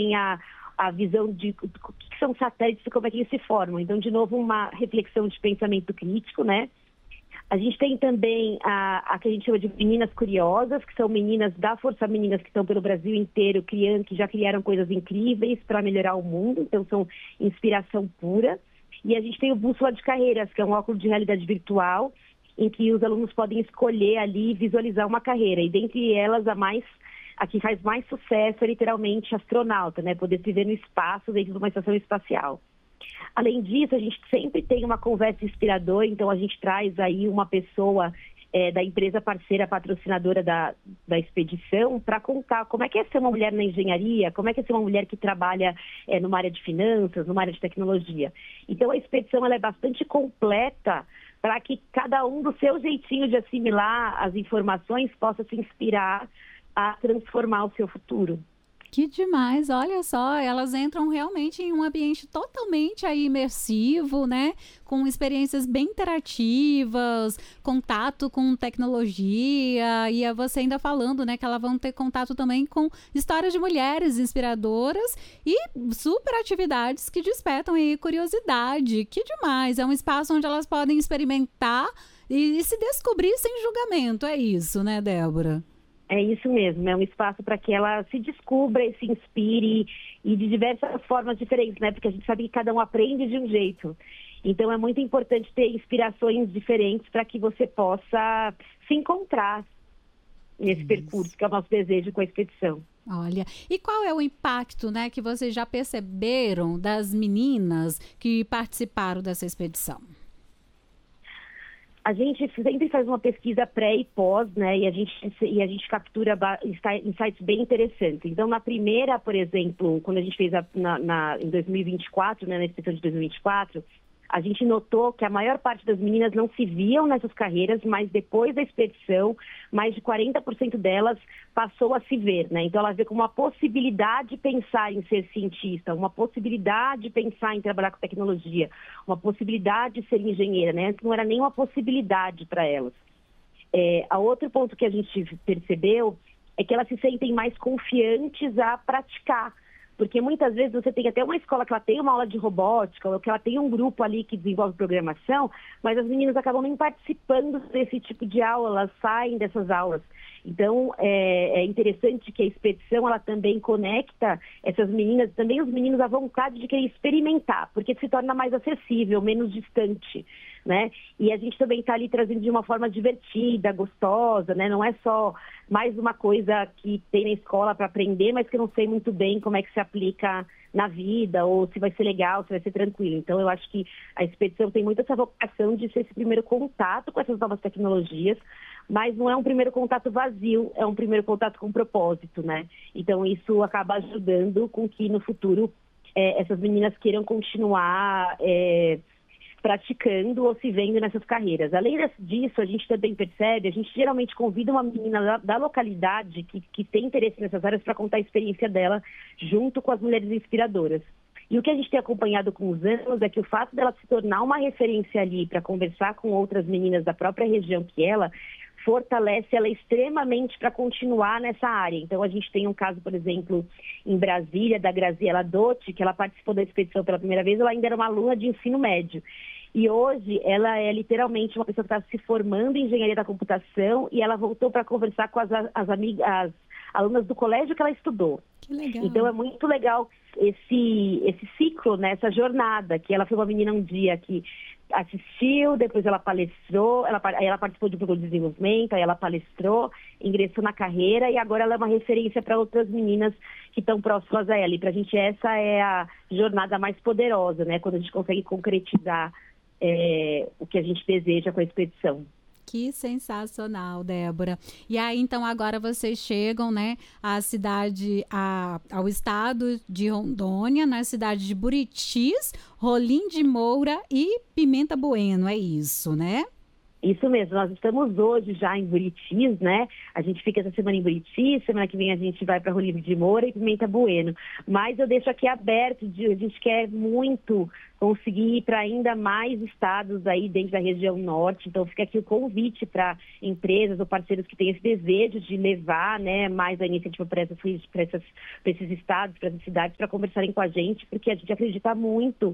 tem a visão de o que são satélites e como é que eles se formam. Então, de novo, uma reflexão de pensamento crítico, né? A gente tem também a que a gente chama de meninas curiosas, que são meninas da Força Meninas que estão pelo Brasil inteiro criando, que já criaram coisas incríveis para melhorar o mundo, então são inspiração pura. E a gente tem o Bússola de Carreiras, que é um óculos de realidade virtual, em que os alunos podem escolher ali e visualizar uma carreira. E dentre elas, a que faz mais sucesso é literalmente astronauta, né? Poder se ver no espaço dentro de uma estação espacial. Além disso, a gente sempre tem uma conversa inspiradora, então a gente traz aí uma pessoa da empresa parceira, patrocinadora da expedição, para contar como é que é ser uma mulher na engenharia, como é que é ser uma mulher que trabalha numa área de finanças, numa área de tecnologia. Então a expedição ela é bastante completa para que cada um do seu jeitinho de assimilar as informações possa se inspirar a transformar o seu futuro. Que demais, olha só, elas entram realmente em um ambiente totalmente aí imersivo, né? Com experiências bem interativas, contato com tecnologia, e você ainda falando, né, que elas vão ter contato também com histórias de mulheres inspiradoras e super atividades que despertam aí curiosidade. Que demais, é um espaço onde elas podem experimentar e se descobrir sem julgamento, é isso, né, Débora? É isso mesmo, é um espaço para que ela se descubra e se inspire e de diversas formas diferentes, né? Porque a gente sabe que cada um aprende de um jeito. Então é muito importante ter inspirações diferentes para que você possa se encontrar nesse percurso, que é o nosso desejo com a expedição. Olha, e qual é o impacto, né, que vocês já perceberam das meninas que participaram dessa expedição? A gente sempre faz uma pesquisa pré e pós, né? E a gente captura insights bem interessantes. Então, na primeira, por exemplo, quando a gente fez em 2024, né, na expedição de 2024, a gente notou que a maior parte das meninas não se viam nessas carreiras, mas depois da expedição, mais de 40% delas passou a se ver, né? Então, ela vê como uma possibilidade de pensar em ser cientista, uma possibilidade de pensar em trabalhar com tecnologia, uma possibilidade de ser engenheira, né? Antes não era nem uma possibilidade para elas. A outro ponto que a gente percebeu é que elas se sentem mais confiantes a praticar. Porque muitas vezes você tem até uma escola que ela tem uma aula de robótica, ou que ela tem um grupo ali que desenvolve programação, mas as meninas acabam nem participando desse tipo de aula, elas saem dessas aulas. Então, é interessante que a expedição, ela também conecta essas meninas, também os meninos, à vontade de querer experimentar, porque se torna mais acessível, menos distante, né? E a gente também está ali trazendo de uma forma divertida, gostosa, né? Não é só mais uma coisa que tem na escola para aprender, mas que eu não sei muito bem como é que se aplica na vida, ou se vai ser legal, se vai ser tranquilo. Então, eu acho que a expedição tem muito essa vocação de ser esse primeiro contato com essas novas tecnologias, mas não é um primeiro contato vazio, é um primeiro contato com propósito, né? Então, isso acaba ajudando com que, no futuro, essas meninas queiram continuar praticando ou se vendo nessas carreiras. Além disso, a gente também percebe, a gente geralmente convida uma menina da localidade que tem interesse nessas áreas para contar a experiência dela junto com as mulheres inspiradoras. E o que a gente tem acompanhado com os anos é que o fato dela se tornar uma referência ali para conversar com outras meninas da própria região que ela, fortalece ela extremamente para continuar nessa área. Então, a gente tem um caso, por exemplo, em Brasília, da Graziela Dotti, que ela participou da expedição pela primeira vez, ela ainda era uma aluna de ensino médio. E hoje, ela é literalmente uma pessoa que está se formando em engenharia da computação e ela voltou para conversar com as alunas do colégio que ela estudou. Que legal. Então, é muito legal esse ciclo, né, essa jornada, que ela foi uma menina um dia que assistiu, depois ela palestrou, aí ela participou do programa de desenvolvimento, aí ela palestrou, ingressou na carreira e agora ela é uma referência para outras meninas que estão próximas a ela. E para a gente essa é a jornada mais poderosa, né? Quando a gente consegue concretizar o que a gente deseja com a expedição. Que sensacional, Débora. E aí, então, agora vocês chegam, né, à cidade, ao estado de Rondônia, na cidade de Buritis, Rolim de Moura e Pimenta Bueno, é isso, né? Isso mesmo, nós estamos hoje já em Buritis, né? A gente fica essa semana em Buritis, semana que vem a gente vai para Rolim de Moura e Pimenta Bueno. Mas eu deixo aqui aberto, a gente quer muito conseguir ir para ainda mais estados aí dentro da região norte. Então, fica aqui o convite para empresas ou parceiros que têm esse desejo de levar, né, mais a iniciativa para esses estados, para essas cidades, para conversarem com a gente, porque a gente acredita muito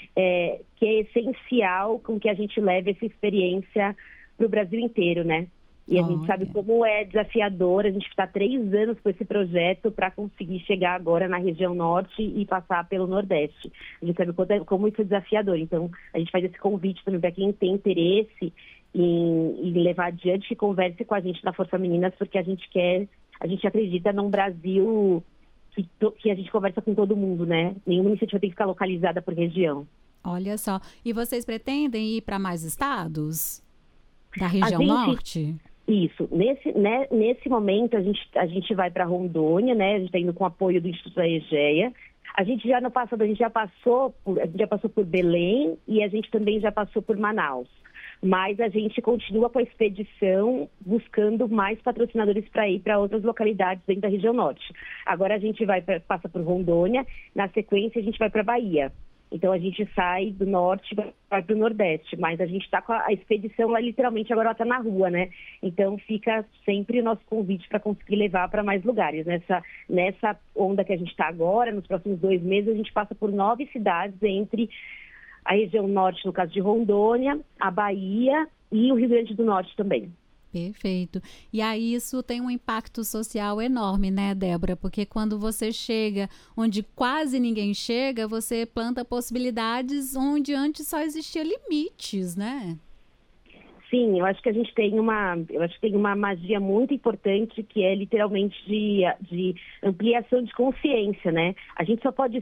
que é essencial com que a gente leve essa experiência para o Brasil inteiro, né? E a gente sabe como é desafiador, a gente está 3 anos com esse projeto para conseguir chegar agora na região norte e passar pelo Nordeste. A gente sabe como isso é desafiador. Então, a gente faz esse convite também para quem tem interesse em levar adiante, que converse com a gente na Força Meninas, porque a gente acredita num Brasil que a gente conversa com todo mundo, né? Nenhuma iniciativa tem que ficar localizada por região. Olha só. E vocês pretendem ir para mais estados da região norte? Isso. Nesse momento, a gente vai para Rondônia, né? A gente está indo com apoio do Instituto da EGEA. A gente já no passado, a gente já passou por Belém e a gente também já passou por Manaus. Mas a gente continua com a expedição buscando mais patrocinadores para ir para outras localidades dentro da região norte. Agora a gente passa por Rondônia, na sequência a gente vai para Bahia. Então, a gente sai do norte e vai para o nordeste, mas a gente está com a expedição lá, literalmente, agora ela está na rua, né? Então, fica sempre o nosso convite para conseguir levar para mais lugares. Nessa onda que a gente está agora, nos próximos 2 meses, a gente passa por 9 cidades entre a região norte, no caso de Rondônia, a Bahia e o Rio Grande do Norte também. Perfeito. E aí isso tem um impacto social enorme, né, Débora? Porque quando você chega onde quase ninguém chega, você planta possibilidades onde antes só existia limites, né? Sim, eu acho que a gente tem uma magia muito importante que é literalmente de ampliação de consciência, né? A gente só pode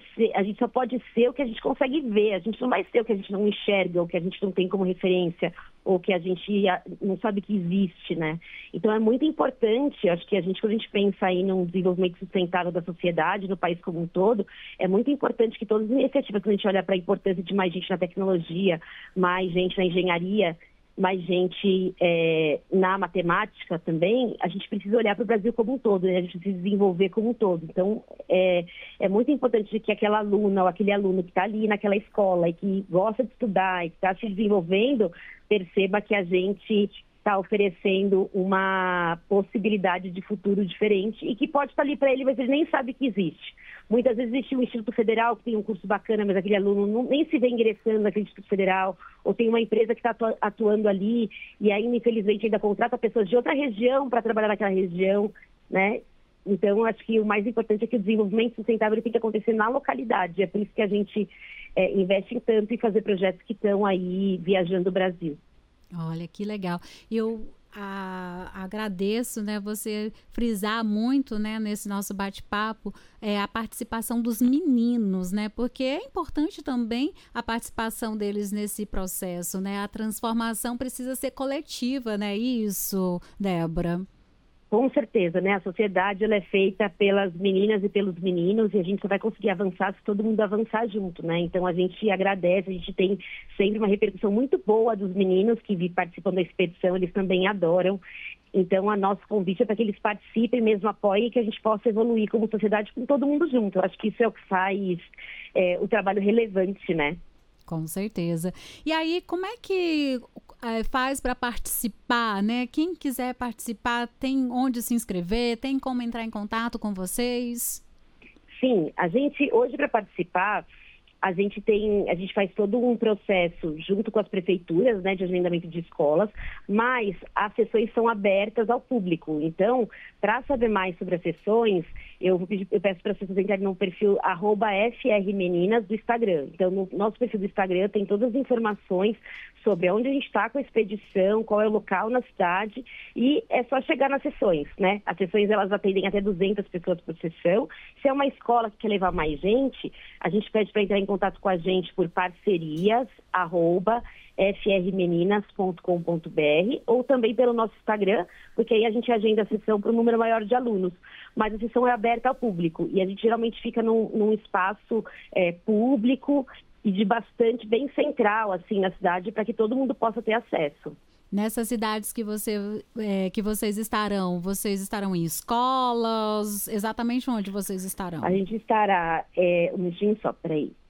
ser o que a gente consegue ver, a gente não vai ser o que a gente não enxerga, o que a gente não tem como referência, ou que a gente não sabe que existe, né? Então é muito importante, acho que quando a gente pensa aí num desenvolvimento sustentável da sociedade, no país como um todo, é muito importante que todas as iniciativas, quando a gente olha para a importância de mais gente na tecnologia, mais gente na engenharia, mais gente na matemática também, a gente precisa olhar para o Brasil como um todo, né? A gente precisa desenvolver como um todo. Então, é muito importante que aquela aluna ou aquele aluno que está ali naquela escola e que gosta de estudar e que está se desenvolvendo, perceba que a gente está oferecendo uma possibilidade de futuro diferente e que pode estar ali para ele, mas ele nem sabe que existe. Muitas vezes existe um Instituto Federal que tem um curso bacana, mas aquele aluno nem se vê ingressando naquele Instituto Federal, ou tem uma empresa que está atuando ali e ainda, infelizmente, ainda contrata pessoas de outra região para trabalhar naquela região, né? Então, acho que o mais importante é que o desenvolvimento sustentável tem que acontecer na localidade. É por isso que a gente investe em tanto em fazer projetos que estão aí viajando o Brasil. Olha, que legal. Eu agradeço, né, você frisar muito, né, nesse nosso bate-papo a participação dos meninos, né, porque é importante também a participação deles nesse processo, né, a transformação precisa ser coletiva, né, isso, Débora? Com certeza, né? A sociedade ela é feita pelas meninas e pelos meninos e a gente só vai conseguir avançar se todo mundo avançar junto, né? Então a gente agradece, a gente tem sempre uma repercussão muito boa dos meninos que participam da expedição, eles também adoram. Então, o nosso convite é para que eles participem, mesmo apoiem, e que a gente possa evoluir como sociedade com todo mundo junto. Eu acho que isso é o que faz o trabalho relevante, né? Com certeza. E aí, como é que faz para participar, né? Quem quiser participar, tem onde se inscrever, tem como entrar em contato com vocês? Sim, a gente, hoje para participar, a gente faz todo um processo junto com as prefeituras, né, de agendamento de escolas, mas as sessões são abertas ao público. Então, para saber mais sobre as sessões, eu peço para vocês entrarem no perfil @FRMeninas do Instagram. Então, no nosso perfil do Instagram tem todas as informações sobre onde a gente está com a expedição, qual é o local na cidade, e é só chegar nas sessões, né? As sessões, elas atendem até 200 pessoas por sessão. Se é uma escola que quer levar mais gente, a gente pede para entrar em contato com a gente por parcerias@frmeninas.com.br ou também pelo nosso Instagram, porque aí a gente agenda a sessão para um número maior de alunos. Mas a sessão é aberta ao público e a gente geralmente fica num espaço público e bem central, assim, na cidade, para que todo mundo possa ter acesso. Nessas cidades que vocês estarão em escolas? Exatamente onde vocês estarão? A gente estará, um minutinho só, peraí.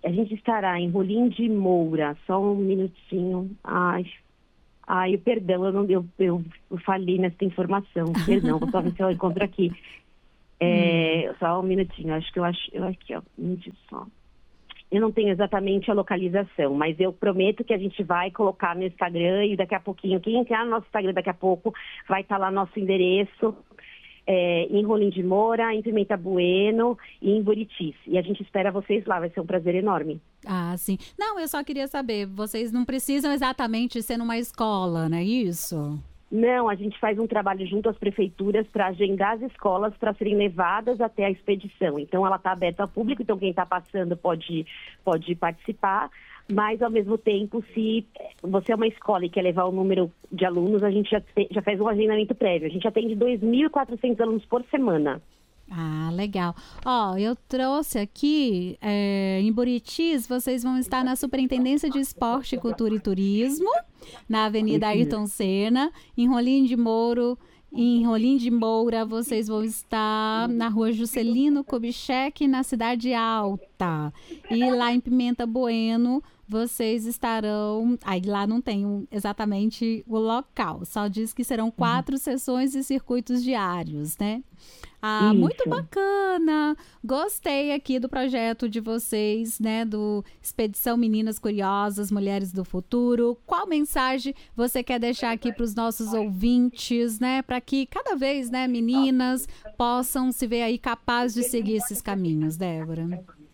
A gente estará em Rolim de Moura, só um minutinho. Perdão, eu falei nessa informação. Perdão, vou só ver se eu encontro aqui. Só um minutinho, eu aqui, ó, um minutinho só. Eu não tenho exatamente a localização, mas eu prometo que a gente vai colocar no Instagram e daqui a pouquinho, quem entrar no nosso Instagram daqui a pouco, vai estar lá nosso endereço, em Rolim de Moura, em Pimenta Bueno e em Buritis. E a gente espera vocês lá, vai ser um prazer enorme. Ah, sim. Não, eu só queria saber, vocês não precisam exatamente ser numa escola, não é isso? Não, a gente faz um trabalho junto às prefeituras para agendar as escolas para serem levadas até a expedição. Então, ela está aberta ao público, então quem está passando pode participar, mas, ao mesmo tempo, se você é uma escola e quer levar o número de alunos, a gente já faz um agendamento prévio. A gente atende 2.400 alunos por semana. Ah, legal. Ó, eu trouxe aqui, em Buritis, vocês vão estar na Superintendência de Esporte, Cultura e Turismo, na Avenida Ayrton Senna, em Rolim de Moura, vocês vão estar na Rua Juscelino Kubitschek, na Cidade Alta. E lá em Pimenta Bueno, vocês estarão... Aí lá não tem exatamente o local, só diz que serão 4 sessões e circuitos diários, né? Ah, muito bacana! Gostei aqui do projeto de vocês, né? Do Expedição Meninas Curiosas, Mulheres do Futuro. Qual mensagem você quer deixar aqui para os nossos ouvintes, né? Para que cada vez, né, meninas possam se ver aí capazes de seguir esses caminhos, Débora?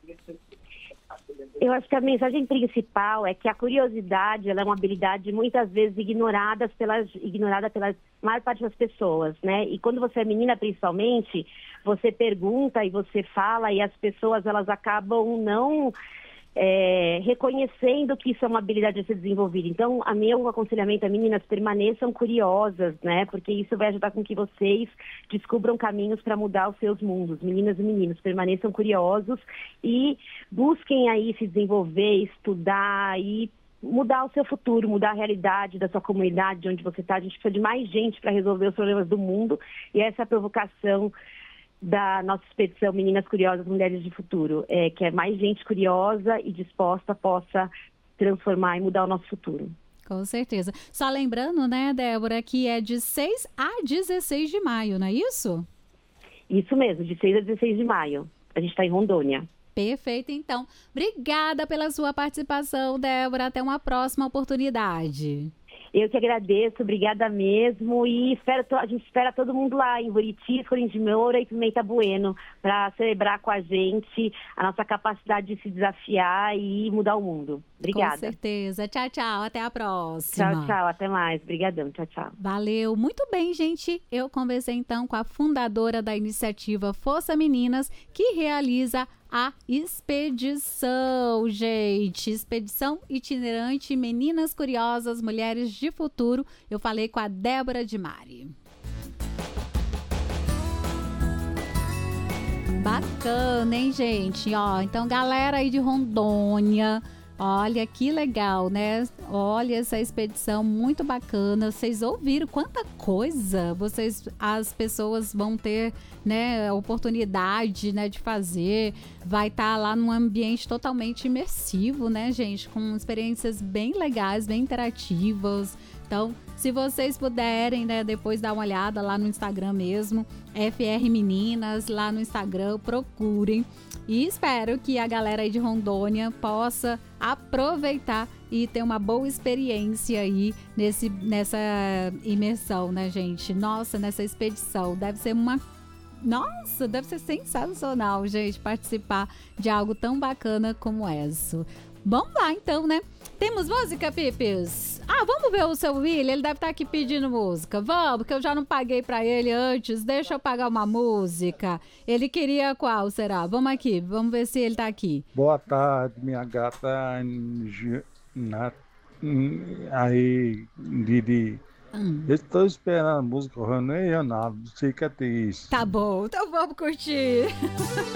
Eu acho que a mensagem principal é que a curiosidade, ela é uma habilidade muitas vezes ignorada pela maior parte das pessoas, né? E quando você é menina, principalmente, você pergunta e você fala e as pessoas, elas acabam não reconhecendo que isso é uma habilidade a ser desenvolvida. Então, meu aconselhamento a meninas, permaneçam curiosas, né? Porque isso vai ajudar com que vocês descubram caminhos para mudar os seus mundos. Meninas e meninos, permaneçam curiosos e busquem aí se desenvolver, estudar e mudar o seu futuro, mudar a realidade da sua comunidade, de onde você está. A gente precisa de mais gente para resolver os problemas do mundo e essa é a provocação da nossa expedição Meninas Curiosas, Mulheres de Futuro, que é mais gente curiosa e disposta possa transformar e mudar o nosso futuro. Com certeza. Só lembrando, né, Débora, que é de 6 a 16 de maio, não é isso? Isso mesmo, de 6 a 16 de maio. A gente está em Rondônia. Perfeito, então. Obrigada pela sua participação, Débora. Até uma próxima oportunidade. Eu que agradeço, obrigada mesmo. E a gente espera todo mundo lá em Buritis, Rolim de Moura e Pimenta Bueno para celebrar com a gente a nossa capacidade de se desafiar e mudar o mundo. Obrigada. Com certeza. Tchau, tchau. Até a próxima. Tchau, tchau. Até mais. Obrigadão. Tchau, tchau. Valeu. Muito bem, gente. Eu conversei então com a fundadora da iniciativa Força Meninas, que realiza a expedição, gente. Expedição itinerante Meninas Curiosas, Mulheres de Futuro. Eu falei com a Débora de Mari. Bacana, hein, gente? Ó, então, galera aí de Rondônia, olha que legal, né? Olha essa expedição muito bacana. Vocês ouviram quanta coisa as pessoas vão ter, né, oportunidade, né, de fazer. Vai estar lá num ambiente totalmente imersivo, né, gente, com experiências bem legais, bem interativas. Então, se vocês puderem, né, depois dar uma olhada lá no Instagram mesmo, FR Meninas, lá no Instagram, procurem. E espero que a galera aí de Rondônia possa aproveitar e ter uma boa experiência aí nessa imersão, né, gente? Nossa, nessa expedição. Deve ser sensacional, gente, participar de algo tão bacana como essa. Vamos lá, então, né? Temos música, Pipes? Ah, vamos ver o seu William, ele deve estar aqui pedindo música. Vamos, porque eu já não paguei pra ele antes, deixa eu pagar uma música. Ele queria qual, será? Vamos aqui, vamos ver se ele tá aqui. Boa tarde, minha gata. Aí, Didi. Eu estou esperando a música René Ronaldo, Cicatriz. Tá bom, então vamos curtir.